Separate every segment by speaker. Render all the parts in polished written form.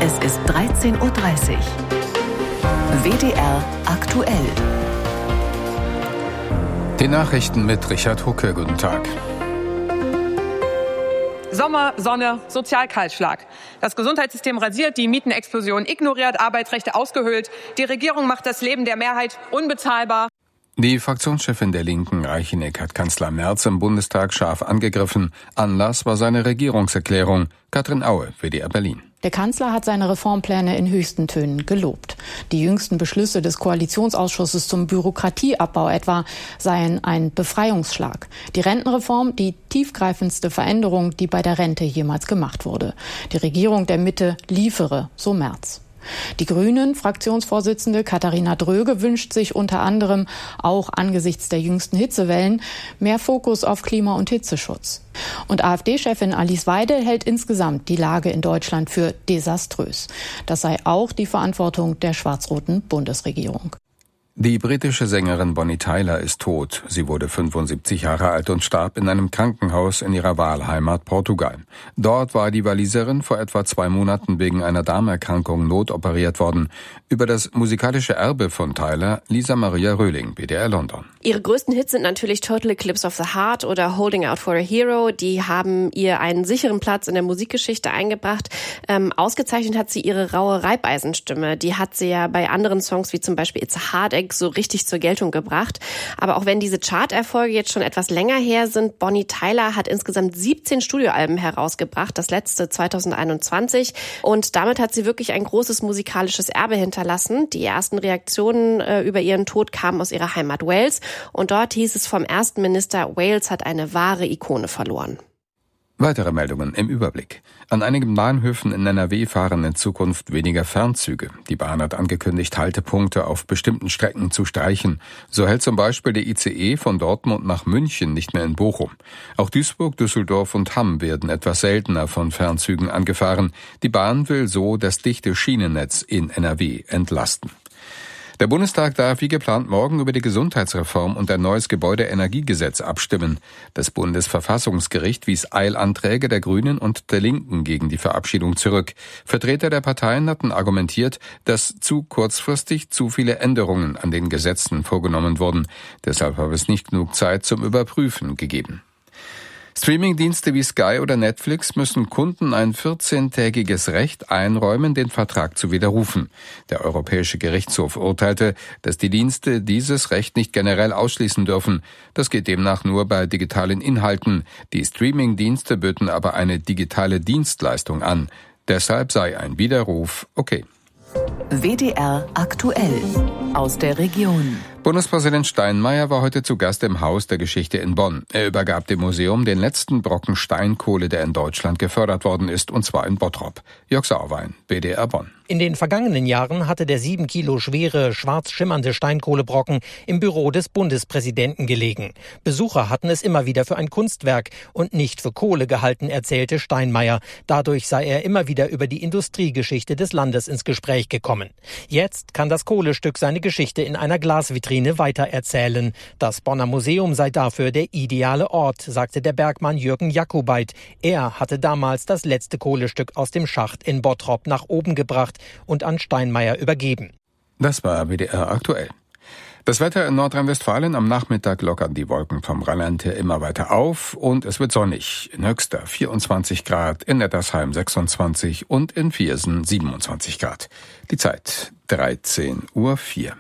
Speaker 1: Es ist 13:30 Uhr. WDR aktuell.
Speaker 2: Die Nachrichten mit Richard Hucke. Guten Tag.
Speaker 3: Sommer, Sonne, Sozialkahlschlag. Das Gesundheitssystem rasiert, die Mietenexplosion ignoriert, Arbeitsrechte ausgehöhlt. Die Regierung macht das Leben der Mehrheit unbezahlbar.
Speaker 2: Die Fraktionschefin der Linken, Reicheneck, hat Kanzler Merz im Bundestag scharf angegriffen. Anlass war seine Regierungserklärung. Katrin Aue, WDR Berlin.
Speaker 4: Der Kanzler hat seine Reformpläne in höchsten Tönen gelobt. Die jüngsten Beschlüsse des Koalitionsausschusses zum Bürokratieabbau etwa seien ein Befreiungsschlag. Die Rentenreform, die tiefgreifendste Veränderung, die bei der Rente jemals gemacht wurde. Die Regierung der Mitte liefere, so Merz. Die Grünen-Fraktionsvorsitzende Katharina Dröge wünscht sich unter anderem auch angesichts der jüngsten Hitzewellen mehr Fokus auf Klima- und Hitzeschutz. Und AfD-Chefin Alice Weidel hält insgesamt die Lage in Deutschland für desaströs. Das sei auch die Verantwortung der schwarz-roten Bundesregierung.
Speaker 2: Die britische Sängerin Bonnie Tyler ist tot. Sie wurde 75 Jahre alt und starb in einem Krankenhaus in ihrer Wahlheimat Portugal. Dort war die Waliserin vor etwa 2 Monaten wegen einer Darmerkrankung notoperiert worden. Über das musikalische Erbe von Tyler, Lisa Maria Röhling, WDR London.
Speaker 5: Ihre größten Hits sind natürlich Total Eclipse of the Heart oder Holding Out for a Hero. Die haben ihr einen sicheren Platz in der Musikgeschichte eingebracht. Ausgezeichnet hat sie ihre raue Reibeisenstimme. Die hat sie ja bei anderen Songs wie zum Beispiel It's a Heartache so richtig zur Geltung gebracht. Aber auch wenn diese Charterfolge jetzt schon etwas länger her sind, Bonnie Tyler hat insgesamt 17 Studioalben herausgebracht, das letzte 2021. Und damit hat sie wirklich ein großes musikalisches Erbe hinterlassen. Die ersten Reaktionen über ihren Tod kamen aus ihrer Heimat Wales. Und dort hieß es vom ersten Minister, Wales hat eine wahre Ikone verloren.
Speaker 2: Weitere Meldungen im Überblick. An einigen Bahnhöfen in NRW fahren in Zukunft weniger Fernzüge. Die Bahn hat angekündigt, Haltepunkte auf bestimmten Strecken zu streichen. So hält zum Beispiel der ICE von Dortmund nach München nicht mehr in Bochum. Auch Duisburg, Düsseldorf und Hamm werden etwas seltener von Fernzügen angefahren. Die Bahn will so das dichte Schienennetz in NRW entlasten. Der Bundestag darf wie geplant morgen über die Gesundheitsreform und ein neues Gebäudeenergiegesetz abstimmen. Das Bundesverfassungsgericht wies Eilanträge der Grünen und der Linken gegen die Verabschiedung zurück. Vertreter der Parteien hatten argumentiert, dass zu kurzfristig zu viele Änderungen an den Gesetzen vorgenommen wurden. Deshalb habe es nicht genug Zeit zum Überprüfen gegeben. Streamingdienste wie Sky oder Netflix müssen Kunden ein 14-tägiges Recht einräumen, den Vertrag zu widerrufen. Der Europäische Gerichtshof urteilte, dass die Dienste dieses Recht nicht generell ausschließen dürfen. Das geht demnach nur bei digitalen Inhalten. Die Streamingdienste bieten aber eine digitale Dienstleistung an. Deshalb sei ein Widerruf okay.
Speaker 1: WDR aktuell aus der Region.
Speaker 2: Bundespräsident Steinmeier war heute zu Gast im Haus der Geschichte in Bonn. Er übergab dem Museum den letzten Brocken Steinkohle, der in Deutschland gefördert worden ist, und zwar in Bottrop. Jörg Sauerwein, WDR Bonn.
Speaker 6: In den vergangenen Jahren hatte der 7 Kilo schwere, schwarz schimmernde Steinkohlebrocken im Büro des Bundespräsidenten gelegen. Besucher hatten es immer wieder für ein Kunstwerk und nicht für Kohle gehalten, erzählte Steinmeier. Dadurch sei er immer wieder über die Industriegeschichte des Landes ins Gespräch gekommen. Jetzt kann das Kohlestück seine Geschichte in einer Glasvitrine weitererzählen. Das Bonner Museum sei dafür der ideale Ort, sagte der Bergmann Jürgen Jakubait. Er hatte damals das letzte Kohlestück aus dem Schacht in Bottrop nach oben gebracht und an Steinmeier übergeben.
Speaker 2: Das war WDR aktuell. Das Wetter in Nordrhein-Westfalen: am Nachmittag lockern die Wolken vom Rheinland her immer weiter auf und es wird sonnig. In Höxter 24 Grad, in Nettersheim 26 und in Viersen 27 Grad. Die Zeit 13:04 Uhr.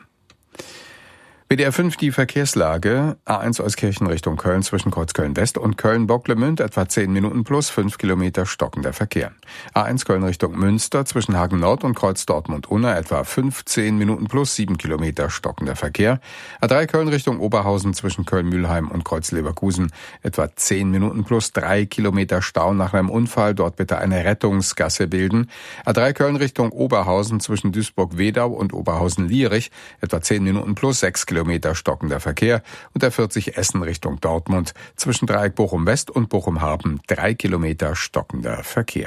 Speaker 2: WDR 5 die Verkehrslage. A1 Euskirchen Richtung Köln zwischen Kreuzköln West und Köln-Bocklemünd etwa 10 Minuten plus 5 Kilometer stockender Verkehr. A1 Köln Richtung Münster zwischen Hagen Nord und Kreuz Dortmund-Unna etwa 15 Minuten plus 7 Kilometer stockender Verkehr. A3 Köln Richtung Oberhausen zwischen Köln-Mühlheim und Kreuz-Leverkusen etwa 10 Minuten plus 3 Kilometer Stau nach einem Unfall. Dort bitte eine Rettungsgasse bilden. A3 Köln Richtung Oberhausen zwischen Duisburg-Wedau und Oberhausen-Lierich etwa 10 Minuten plus 6 Kilometer stockender Verkehr, und der 40 Essen Richtung Dortmund zwischen Dreieck Bochum West und Bochum Harpen 3 Kilometer stockender Verkehr.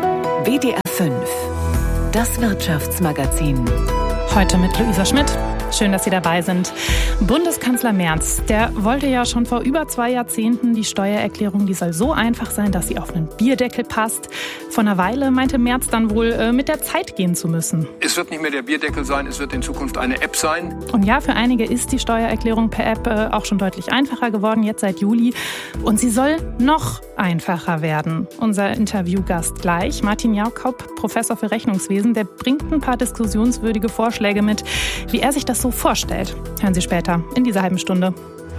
Speaker 1: WDR 5, das Wirtschaftsmagazin.
Speaker 7: Heute mit Luisa Schmidt. Schön, dass Sie dabei sind. Bundeskanzler Merz, der wollte ja schon vor über 2 Jahrzehnten die Steuererklärung, die soll so einfach sein, dass sie auf einen Bierdeckel passt. Vor einer Weile meinte Merz dann wohl, mit der Zeit gehen zu müssen.
Speaker 8: Es wird nicht mehr der Bierdeckel sein, es wird in Zukunft eine App sein.
Speaker 7: Und ja, für einige ist die Steuererklärung per App auch schon deutlich einfacher geworden, jetzt seit Juli. Und sie soll noch einfacher werden. Unser Interviewgast gleich, Martin Jakob, Professor für Rechnungswesen, der bringt ein paar diskussionswürdige Vorschläge mit, wie er sich das so vorstellt. Hören Sie später in dieser halben Stunde.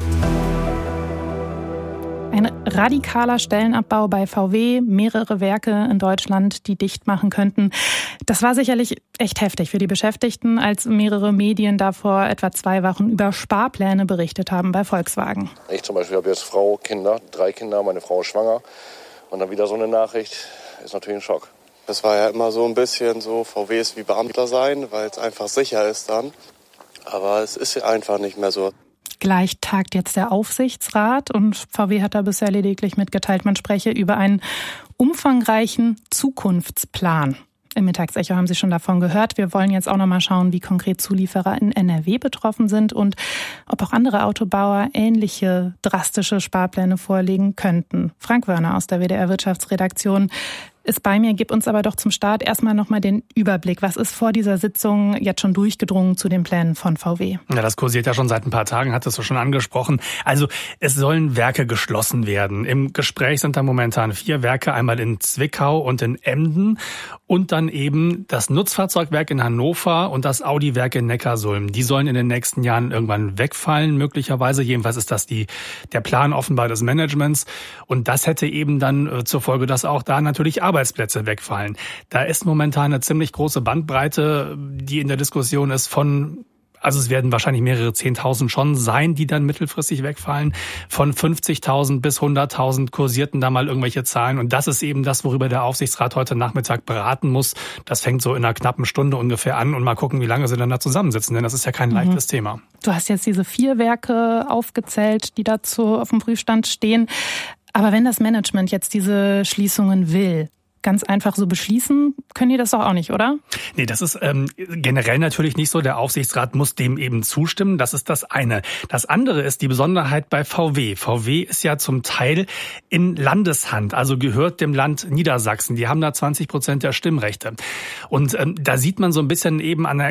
Speaker 7: Ein radikaler Stellenabbau bei VW, mehrere Werke in Deutschland, die dicht machen könnten. Das war sicherlich echt heftig für die Beschäftigten, als mehrere Medien da vor etwa 2 Wochen über Sparpläne berichtet haben bei Volkswagen.
Speaker 9: Ich zum Beispiel habe jetzt Frau, Kinder, 3 Kinder, meine Frau ist schwanger. Und dann wieder so eine Nachricht, ist natürlich ein Schock.
Speaker 10: Das war ja immer so ein bisschen so, VW ist wie Beamter sein, weil es einfach sicher ist dann. Aber es ist ja einfach nicht mehr so.
Speaker 7: Gleich tagt jetzt der Aufsichtsrat und VW hat da bisher lediglich mitgeteilt, man spreche über einen umfangreichen Zukunftsplan. Im Mittagsecho haben Sie schon davon gehört. Wir wollen jetzt auch noch mal schauen, wie konkret Zulieferer in NRW betroffen sind und ob auch andere Autobauer ähnliche drastische Sparpläne vorlegen könnten. Frank Wörner aus der WDR-Wirtschaftsredaktion ist bei mir. Gib uns aber doch zum Start erstmal nochmal den Überblick. Was ist vor dieser Sitzung jetzt schon durchgedrungen zu den Plänen von VW?
Speaker 11: Ja, das kursiert ja schon seit ein paar Tagen, hattest du schon angesprochen. Also es sollen Werke geschlossen werden. Im Gespräch sind da momentan 4 Werke, einmal in Zwickau und in Emden und dann eben das Nutzfahrzeugwerk in Hannover und das Audi-Werk in Neckarsulm. Die sollen in den nächsten Jahren irgendwann wegfallen, möglicherweise. Jedenfalls ist das der Plan offenbar des Managements. Und das hätte eben dann zur Folge, dass auch da natürlich Arbeitsplätze wegfallen. Da ist momentan eine ziemlich große Bandbreite, die in der Diskussion ist also es werden wahrscheinlich mehrere 10.000 schon sein, die dann mittelfristig wegfallen. Von 50.000 bis 100.000 kursierten da mal irgendwelche Zahlen. Und das ist eben das, worüber der Aufsichtsrat heute Nachmittag beraten muss. Das fängt so in einer knappen Stunde ungefähr an und mal gucken, wie lange sie dann da zusammensitzen. Denn das ist ja kein leichtes Thema.
Speaker 7: Du hast jetzt diese 4 Werke aufgezählt, die dazu auf dem Prüfstand stehen. Aber wenn das Management jetzt diese Schließungen will, ganz einfach so beschließen, können die das doch auch nicht, oder?
Speaker 11: Nee, das ist generell natürlich nicht so. Der Aufsichtsrat muss dem eben zustimmen. Das ist das eine. Das andere ist die Besonderheit bei VW. VW ist ja zum Teil in Landeshand, also gehört dem Land Niedersachsen. Die haben da 20% der Stimmrechte. Und da sieht man so ein bisschen eben an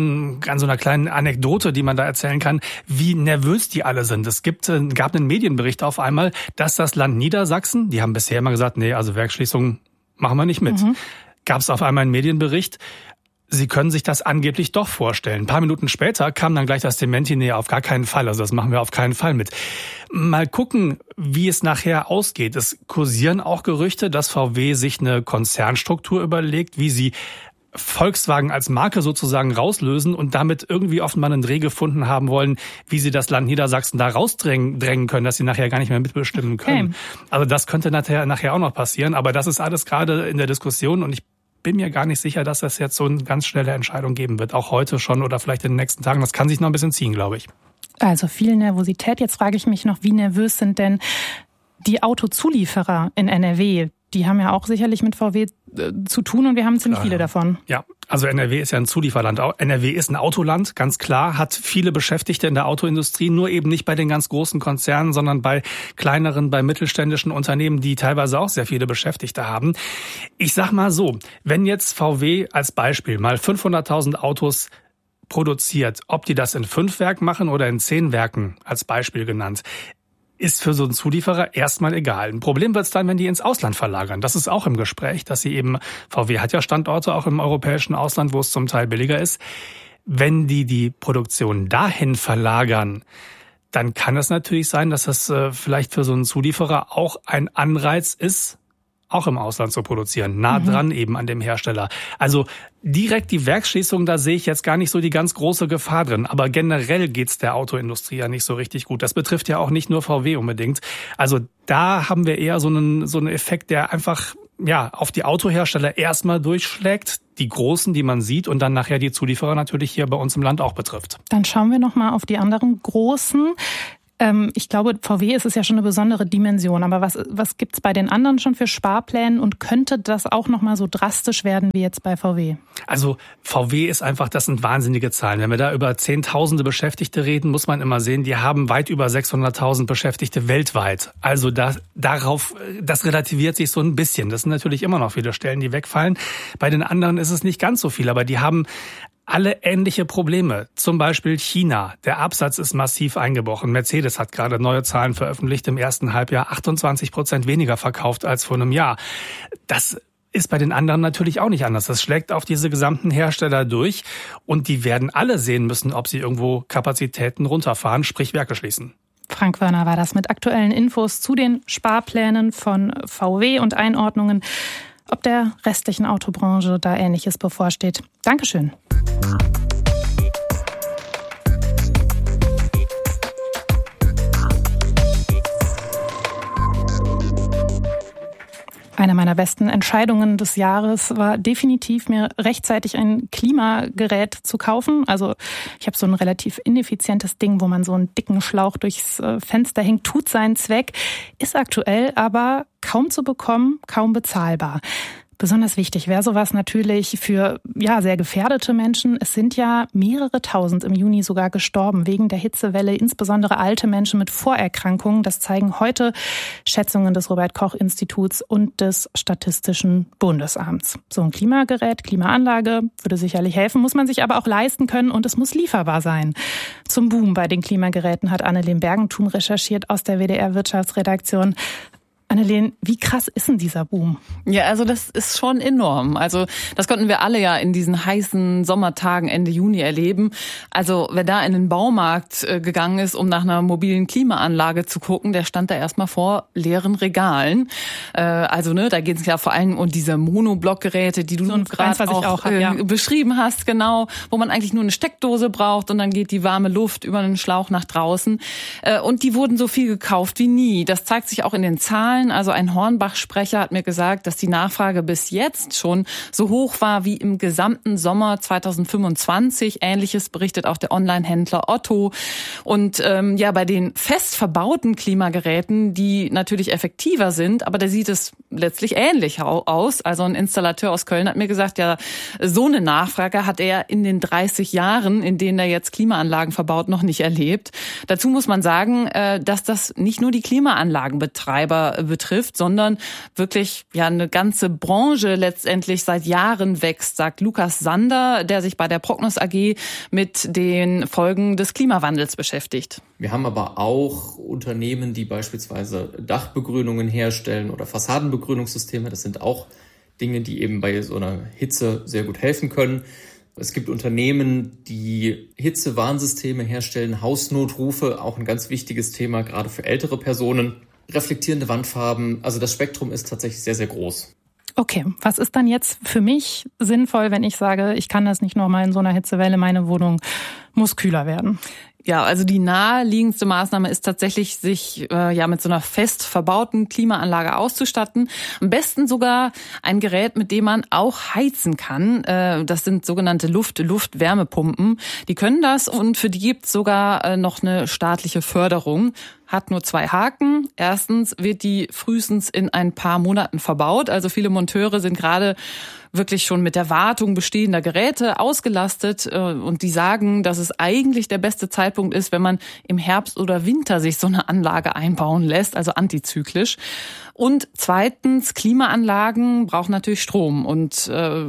Speaker 11: so einer kleinen Anekdote, die man da erzählen kann, wie nervös die alle sind. Es gab einen Medienbericht auf einmal, dass das Land Niedersachsen, die haben bisher immer gesagt, nee, also Werksschließungen machen wir nicht mit. Gab es auf einmal einen Medienbericht, sie können sich das angeblich doch vorstellen. Ein paar Minuten später kam dann gleich das Dementi, nee, auf gar keinen Fall. Also das machen wir auf keinen Fall mit. Mal gucken, wie es nachher ausgeht. Es kursieren auch Gerüchte, dass VW sich eine Konzernstruktur überlegt, wie sie Volkswagen als Marke sozusagen rauslösen und damit irgendwie offenbar einen Dreh gefunden haben wollen, wie sie das Land Niedersachsen da rausdrängen können, dass sie nachher gar nicht mehr mitbestimmen können. Okay. Also das könnte nachher auch noch passieren, aber das ist alles gerade in der Diskussion und ich bin mir gar nicht sicher, dass es jetzt so eine ganz schnelle Entscheidung geben wird, auch heute schon oder vielleicht in den nächsten Tagen. Das kann sich noch ein bisschen ziehen, glaube ich.
Speaker 7: Also viel Nervosität. Jetzt frage ich mich noch, wie nervös sind denn die Autozulieferer in NRW? Die haben ja auch sicherlich mit VW zu tun und wir haben ziemlich viele davon.
Speaker 11: Ja, also NRW ist ja ein Zulieferland. NRW ist ein Autoland, ganz klar, hat viele Beschäftigte in der Autoindustrie, nur eben nicht bei den ganz großen Konzernen, sondern bei kleineren, bei mittelständischen Unternehmen, die teilweise auch sehr viele Beschäftigte haben. Ich sag mal so, wenn jetzt VW als Beispiel mal 500.000 Autos produziert, ob die das in 5 Werken machen oder in 10 Werken als Beispiel genannt, ist für so einen Zulieferer erstmal egal. Ein Problem wird es dann, wenn die ins Ausland verlagern. Das ist auch im Gespräch, dass sie eben, VW hat ja Standorte auch im europäischen Ausland, wo es zum Teil billiger ist. Wenn die Produktion dahin verlagern, dann kann es natürlich sein, dass das vielleicht für so einen Zulieferer auch ein Anreiz ist, auch im Ausland zu produzieren, nah dran eben an dem Hersteller. Also direkt die Werksschließung, da sehe ich jetzt gar nicht so die ganz große Gefahr drin. Aber generell geht's der Autoindustrie ja nicht so richtig gut. Das betrifft ja auch nicht nur VW unbedingt. Also da haben wir eher so einen Effekt, der einfach auf die Autohersteller erstmal durchschlägt, die großen, die man sieht, und dann nachher die Zulieferer natürlich hier bei uns im Land auch betrifft.
Speaker 7: Dann schauen wir noch mal auf die anderen großen. Ich glaube, VW ist es ja schon eine besondere Dimension. Aber was gibt's bei den anderen schon für Sparpläne und könnte das auch noch mal so drastisch werden wie jetzt bei VW?
Speaker 11: Also VW ist einfach, das sind wahnsinnige Zahlen. Wenn wir da über Zehntausende Beschäftigte reden, muss man immer sehen, die haben weit über 600.000 Beschäftigte weltweit. Also das relativiert sich so ein bisschen. Das sind natürlich immer noch viele Stellen, die wegfallen. Bei den anderen ist es nicht ganz so viel, aber die haben alle ähnliche Probleme. Zum Beispiel China. Der Absatz ist massiv eingebrochen. Mercedes hat gerade neue Zahlen veröffentlicht. Im ersten Halbjahr 28% weniger verkauft als vor einem Jahr. Das ist bei den anderen natürlich auch nicht anders. Das schlägt auf diese gesamten Hersteller durch. Und die werden alle sehen müssen, ob sie irgendwo Kapazitäten runterfahren, sprich Werke schließen.
Speaker 7: Frank Wörner war das mit aktuellen Infos zu den Sparplänen von VW und Einordnungen, ob der restlichen Autobranche da Ähnliches bevorsteht. Dankeschön. Eine meiner besten Entscheidungen des Jahres war definitiv, mir rechtzeitig ein Klimagerät zu kaufen. Also ich habe so ein relativ ineffizientes Ding, wo man so einen dicken Schlauch durchs Fenster hängt, tut seinen Zweck, ist aktuell aber kaum zu bekommen, kaum bezahlbar. Besonders wichtig wäre sowas natürlich für sehr gefährdete Menschen. Es sind ja mehrere tausend im Juni sogar gestorben wegen der Hitzewelle, insbesondere alte Menschen mit Vorerkrankungen. Das zeigen heute Schätzungen des Robert-Koch-Instituts und des Statistischen Bundesamts. So ein Klimagerät, Klimaanlage würde sicherlich helfen, muss man sich aber auch leisten können und es muss lieferbar sein. Zum Boom bei den Klimageräten hat Annelien Bergentum recherchiert aus der WDR-Wirtschaftsredaktion. Annelien, wie krass ist denn dieser Boom?
Speaker 12: Ja, also das ist schon enorm. Also das konnten wir alle ja in diesen heißen Sommertagen Ende Juni erleben. Also wer da in den Baumarkt gegangen ist, um nach einer mobilen Klimaanlage zu gucken, der stand da erstmal vor leeren Regalen. Da geht es ja vor allem um diese Monoblockgeräte, die du so gerade auch beschrieben hast, genau, wo man eigentlich nur eine Steckdose braucht und dann geht die warme Luft über einen Schlauch nach draußen. Und die wurden so viel gekauft wie nie. Das zeigt sich auch in den Zahlen. Also ein Hornbach-Sprecher hat mir gesagt, dass die Nachfrage bis jetzt schon so hoch war wie im gesamten Sommer 2025. Ähnliches berichtet auch der Online-Händler Otto. Und bei den fest verbauten Klimageräten, die natürlich effektiver sind, aber da sieht es letztlich ähnlich aus. Also ein Installateur aus Köln hat mir gesagt, ja, so eine Nachfrage hat er in den 30 Jahren, in denen er jetzt Klimaanlagen verbaut, noch nicht erlebt. Dazu muss man sagen, dass das nicht nur die Klimaanlagenbetreiber betrifft, sondern wirklich eine ganze Branche letztendlich seit Jahren wächst, sagt Lukas Sander, der sich bei der Prognos AG mit den Folgen des Klimawandels beschäftigt.
Speaker 13: Wir haben aber auch Unternehmen, die beispielsweise Dachbegrünungen herstellen oder Fassadenbegrünungssysteme. Das sind auch Dinge, die eben bei so einer Hitze sehr gut helfen können. Es gibt Unternehmen, die Hitzewarnsysteme herstellen, Hausnotrufe, auch ein ganz wichtiges Thema, gerade für ältere Personen. Reflektierende Wandfarben, also das Spektrum ist tatsächlich sehr, sehr groß.
Speaker 7: Okay, was ist dann jetzt für mich sinnvoll, wenn ich sage, ich kann das nicht nochmal in so einer Hitzewelle, meine Wohnung muss kühler werden?
Speaker 12: Ja, also die naheliegendste Maßnahme ist tatsächlich, sich mit so einer fest verbauten Klimaanlage auszustatten. Am besten sogar ein Gerät, mit dem man auch heizen kann. Das sind sogenannte Luft-Wärmepumpen. Die können das und für die gibt's sogar noch eine staatliche Förderung. Hat nur 2 Haken. Erstens wird die frühestens in ein paar Monaten verbaut. Also viele Monteure sind gerade wirklich schon mit der Wartung bestehender Geräte ausgelastet und die sagen, dass es eigentlich der beste Zeitpunkt ist, wenn man im Herbst oder Winter sich so eine Anlage einbauen lässt, also antizyklisch. Und zweitens, Klimaanlagen brauchen natürlich Strom und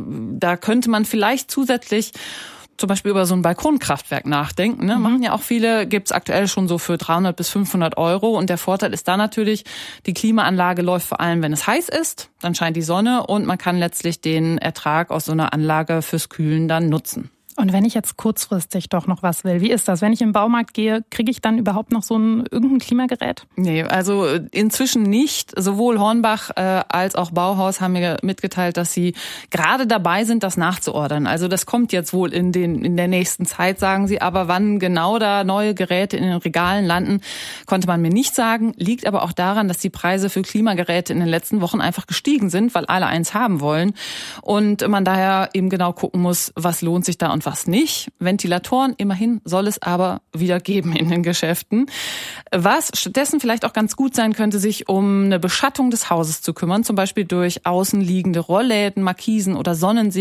Speaker 12: da könnte man vielleicht zusätzlich zum Beispiel über so ein Balkonkraftwerk nachdenken. Ne? Machen ja auch viele, gibt's aktuell schon so für 300 bis 500 Euro. Und der Vorteil ist da natürlich, die Klimaanlage läuft vor allem, wenn es heiß ist. Dann scheint die Sonne und man kann letztlich den Ertrag aus so einer Anlage fürs Kühlen dann nutzen.
Speaker 7: Und wenn ich jetzt kurzfristig doch noch was will, wie ist das? Wenn ich im Baumarkt gehe, kriege ich dann überhaupt noch so irgendein Klimagerät?
Speaker 12: Nee, also inzwischen nicht. Sowohl Hornbach als auch Bauhaus haben mir mitgeteilt, dass sie gerade dabei sind, das nachzuordern. Also das kommt jetzt wohl in der nächsten Zeit, sagen sie. Aber wann genau da neue Geräte in den Regalen landen, konnte man mir nicht sagen. Liegt aber auch daran, dass die Preise für Klimageräte in den letzten Wochen einfach gestiegen sind, weil alle eins haben wollen. Und man daher eben genau gucken muss, was lohnt sich da und was nicht. Ventilatoren immerhin soll es aber wieder geben in den Geschäften. Was stattdessen vielleicht auch ganz gut sein könnte, sich um eine Beschattung des Hauses zu kümmern, zum Beispiel durch außenliegende Rollläden, Markisen oder Sonnensegel